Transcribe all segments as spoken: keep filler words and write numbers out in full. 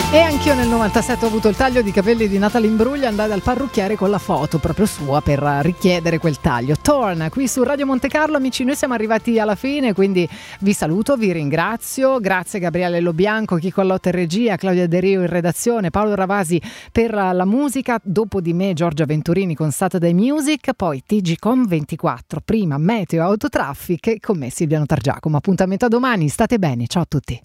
E anch'io nel novantasette ho avuto il taglio di capelli di Natalie Imbruglia, andai dal parrucchiere con la foto proprio sua per richiedere quel taglio. Torna qui su Radio Monte Carlo, amici, noi siamo arrivati alla fine, quindi vi saluto, vi ringrazio. Grazie Gabriele Lobianco, Chico Allotta in regia, Claudia De Rio in redazione, Paolo Ravasi per la musica, dopo di me Giorgia Venturini con Saturday Music, poi T G Com ventiquattro, prima Meteo Autotraffic e con me Silviano Targiacomo. Appuntamento a domani, state bene, ciao a tutti.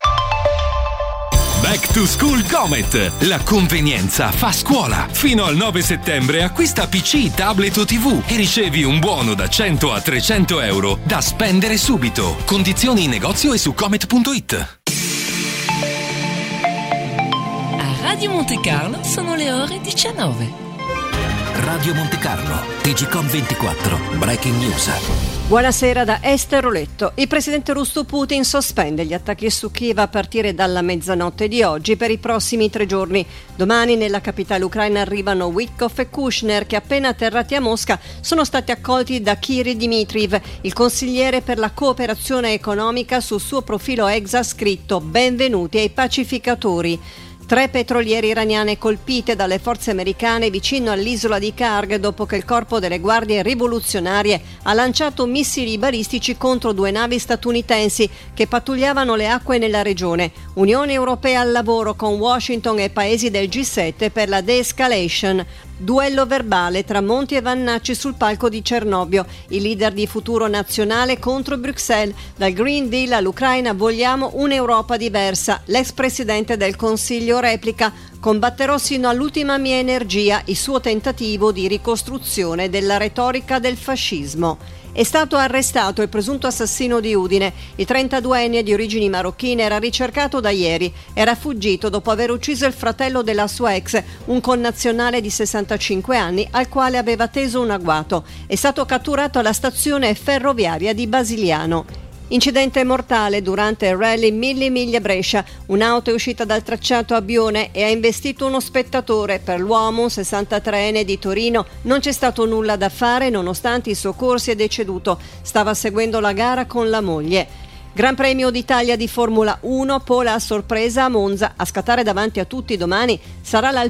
Back to School Comet, la convenienza fa scuola. Fino al nove settembre acquista P C, tablet o tivù e ricevi un buono da cento a trecento euro da spendere subito. Condizioni in negozio e su comet punto it. A Radio Monte Carlo sono le ore diciannove. Radio Monte Carlo, T G Com ventiquattro, Breaking News. Buonasera da Esther Roletto. Il presidente russo Putin sospende gli attacchi su Kiev a partire dalla mezzanotte di oggi per i prossimi tre giorni. Domani nella capitale ucraina arrivano Witkoff e Kushner, che appena atterrati a Mosca sono stati accolti da Kirill Dmitriev, il consigliere per la cooperazione economica. Sul suo profilo X ha scritto: benvenuti ai pacificatori. Tre petroliere iraniane colpite dalle forze americane vicino all'isola di Karg dopo che il corpo delle guardie rivoluzionarie ha lanciato missili balistici contro due navi statunitensi che pattugliavano le acque nella regione. Unione Europea al lavoro con Washington e paesi del G sette per la de-escalation. Duello verbale tra Monti e Vannacci sul palco di Cernobbio. Il leader di Futuro Nazionale contro Bruxelles. Dal Green Deal all'Ucraina vogliamo un'Europa diversa. L'ex presidente del Consiglio replica: combatterò sino all'ultima mia energia il suo tentativo di ricostruzione della retorica del fascismo. È stato arrestato il presunto assassino di Udine. Il trentaduenne di origini marocchine era ricercato da ieri. Era fuggito dopo aver ucciso il fratello della sua ex, un connazionale di sessantacinque anni al quale aveva teso un agguato. È stato catturato alla stazione ferroviaria di Basiliano. Incidente mortale durante il rally Mille Miglia Brescia. Un'auto è uscita dal tracciato a Bione e ha investito uno spettatore. Per l'uomo, un sessantatreenne di Torino, non c'è stato nulla da fare nonostante i soccorsi è deceduto. Stava seguendo la gara con la moglie. Gran Premio d'Italia di Formula uno, Pola a sorpresa a Monza. A scattare davanti a tutti domani sarà l'Alpine